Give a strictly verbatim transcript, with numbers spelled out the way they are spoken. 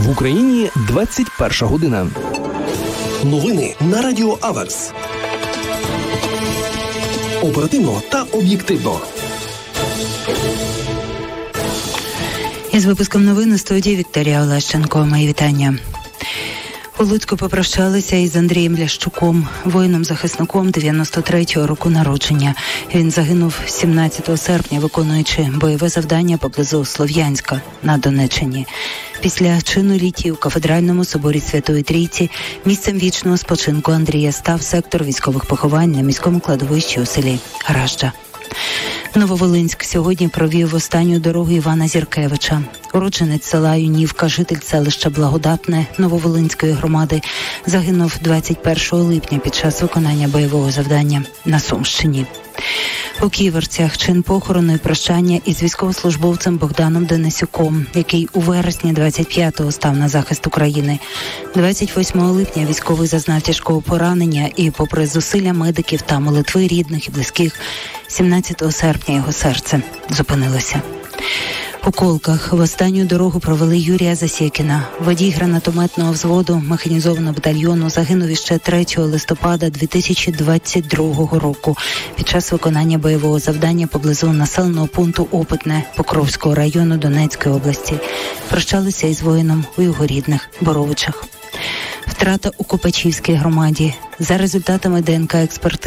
В Україні двадцять перша година. Новини на Радіо Аверс. Оперативно та об'єктивно. Із випуском новин у студії Вікторія Олещенко. Мої вітання. У Луцьку попрощалися із Андрієм Лящуком, воїном-захисником дев'яносто третього року народження. Він загинув сімнадцятого серпня, виконуючи бойове завдання поблизу Слов'янська на Донеччині. Після чину літі у Кафедральному соборі Святої Трійці місцем вічного спочинку Андрія став сектор військових поховань на міському кладовищі у селі Ражджа. Нововолинськ сьогодні провів останню дорогу Івана Зіркевича. Уродженець села Юнівка, житель селища Благодатне Нововолинської громади, загинув двадцять першого липня під час виконання бойового завдання на Сумщині. У Ківерцях чин похорону і прощання із військовослужбовцем Богданом Денисюком, який у вересні двадцять п'ятого став на захист України. двадцять восьмого липня військовий зазнав тяжкого поранення і, попри зусилля медиків та молитви рідних і близьких, сімнадцятого серпня його серце зупинилося. У Колках в останню дорогу провели Юрія Засєкіна. Водій гранатометного взводу механізованого батальйону загинув іще третього листопада дві тисячі двадцять другого року під час виконання бойового завдання поблизу населеного пункту Опитне Покровського району Донецької області. Прощалися із воїном у його рідних Боровичах. Втрата у Копачівській громаді. За результатами ДНК-експертизи